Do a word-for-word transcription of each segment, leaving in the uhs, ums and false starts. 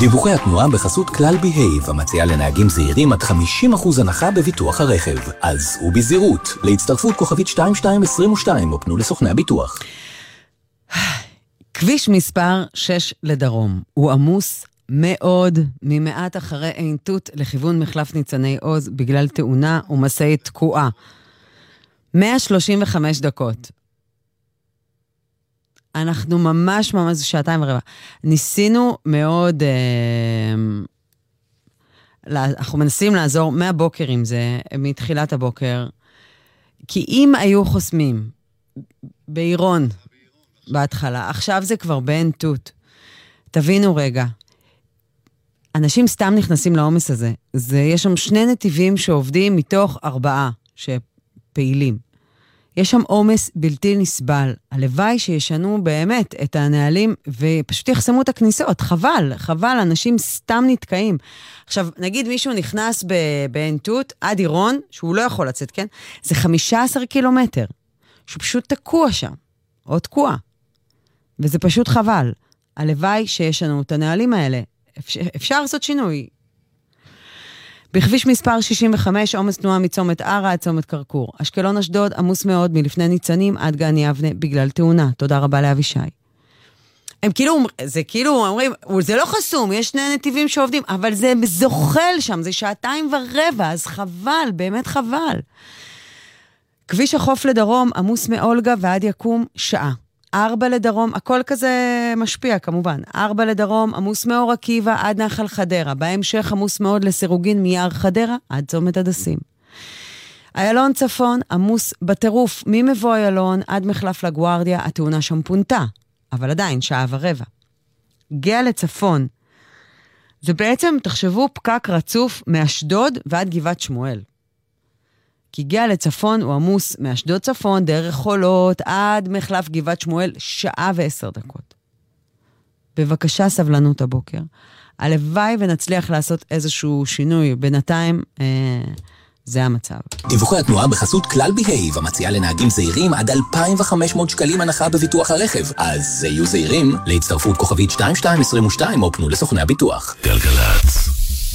דיווחי התנועה בחסות כלל בהייב, המציעה לנהגים זהירים עד חמישים אחוז הנחה בביטוח הרכב. אז הוא בזהירות, להצטרפות כוכבית שתיים שתיים עשרים ושתיים, או פנו לסוכני הביטוח. כביש מספר שש לדרום, הוא עמוס מאוד, ממעט אחרי עין תות לכיוון מחלף ניצני עוז, בגלל תאונה ומסעי תקועה. מאה שלושים וחמש דקות. אנחנו ממש ממש שעתיים ורבע. ניסינו מאוד, אה, אנחנו מנסים לעזור מהבוקר עם זה, מתחילת הבוקר, כי אם היו חוסמים בעירון בהתחלה, עכשיו זה כבר בעין תות. תבינו רגע, אנשים סתם נכנסים לעומס הזה. זה, יש שם שני נתיבים שעובדים מתוך ארבעה שפעילים. יש שם עומס בלתי נסבל. הלוואי שישנו באמת את הנהלים ופשוט יחסמו את הכניסות. חבל, חבל, אנשים סתם נתקעים. עכשיו, נגיד מישהו נכנס בעין תות עד עירון, שהוא לא יכול לצאת, כן? זה חמישה עשר קילומטר, שהוא פשוט תקוע שם, או תקוע. וזה פשוט חבל. הלוואי שישנו את הנהלים האלה. אפשר, אפשר לעשות שינוי. בכביש מספר שישים וחמש, עומס תנועה מצומת ערה עד צומת קרקור. אשקלון אשדוד עמוס מאוד מלפני ניצנים עד גן יבנה בגלל תאונה. תודה רבה לאבישי. הם כאילו, זה כאילו אומרים, זה לא חסום, יש שני נתיבים שעובדים, אבל זה זוחל שם, זה שעתיים ורבע, אז חבל, באמת חבל. כביש החוף לדרום עמוס מאולגה ועד יקום שעה. ארבע לדרום, הכל כזה משפיע כמובן. ארבע לדרום, עמוס מאור עקיבא עד נחל חדרה. בהמשך עמוס מאוד לסירוגין מיער חדרה עד צומת הדסים. איילון צפון עמוס בטירוף ממבוא איילון עד מחלף לגוארדיה. התאונה שם פונתה, אבל עדיין שעה ורבע. גאה לצפון. זה בעצם, תחשבו, פקק רצוף מאשדוד ועד גבעת שמואל. כי גאה לצפון הוא עמוס מאשדוד צפון, דרך חולות, עד מחלף גבעת שמואל, שעה ועשר דקות. בבקשה סבלנות הבוקר. הלוואי ונצליח לעשות איזשהו שינוי. בינתיים, אה, זה המצב. דיווחי התנועה בחסות כלל בהייב, המציעה לנהגים זהירים עד אלפיים וחמש מאות שקלים הנחה בביטוח הרכב. אז יהיו זהירים, להצטרפות כוכבית שתיים שתיים עשרים ושתיים, או פנו לסוכני הביטוח. גלגלץ.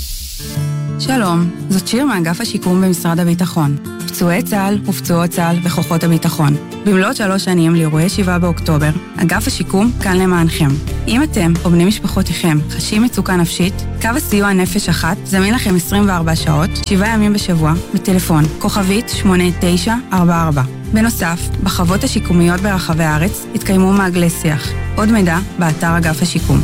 שלום, זאת שיר מאגף השיקום במשרד הביטחון. פצועי צה"ל ופצועות צה"ל וכוחות הביטחון. במלאת שלוש שנים לאירועי שבעה באוקטובר, אגף השיקום כאן למענכם. אם אתם או בני משפחותיכם חשים מצוקה נפשית, קו הסיוע נפש אחת זמין לכם עשרים וארבע שעות, שבעה ימים בשבוע, בטלפון כוכבית שמונה תשע ארבע ארבע. בנוסף, בחוות השיקומיות ברחבי הארץ התקיימו מעגלי שיח. עוד מידע באתר אגף השיקום.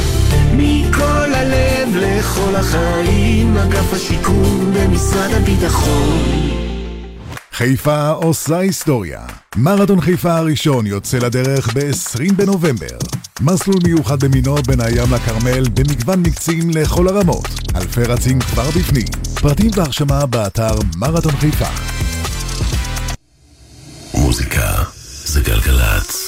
מכל הלב לכל החיים, אגף השיקום במשרד הביטחון. חיפה עושה היסטוריה. מרתון חיפה הראשון יוצא לדרך ב-עשרים בנובמבר. מסלול מיוחד במינו בין הים לכרמל במגוון מקצים לכל הרמות. אלפי רצים כבר בפנים. פרטים והרשמה באתר מרתון חיפה. מוזיקה זה גלגלץ.